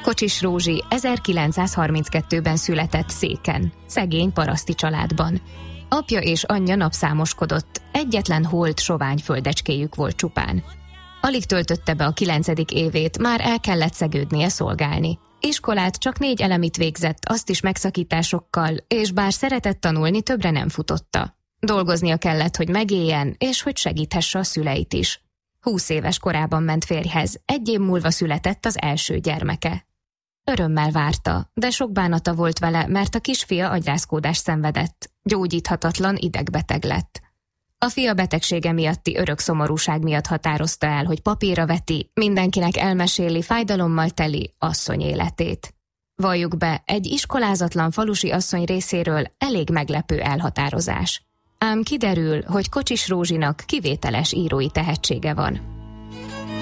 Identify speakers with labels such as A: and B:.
A: Kocsis Rózsi 1932-ben született Széken, szegény paraszti családban. Apja és anyja napszámoskodott, egyetlen holt sovány földecskéjük volt csupán. Alig töltötte be a 9. évét, már el kellett szegődnie szolgálni. Iskolát csak 4 elemit végzett, azt is megszakításokkal, és bár szeretett tanulni, többre nem futotta. Dolgoznia kellett, hogy megéljen, és hogy segíthesse a szüleit is. 20 éves korában ment férjhez, 1 év múlva született az első gyermeke. Örömmel várta, de sok bánata volt vele, mert a kisfia agyrázkódást szenvedett. Gyógyíthatatlan idegbeteg lett. A fia betegsége miatti örök szomorúság miatt határozta el, hogy papírra veti, mindenkinek elmeséli fájdalommal teli asszony életét. Valljuk be, egy iskolázatlan falusi asszony részéről elég meglepő elhatározás. Ám kiderül, hogy Kocsis Rózsinak kivételes írói tehetsége van.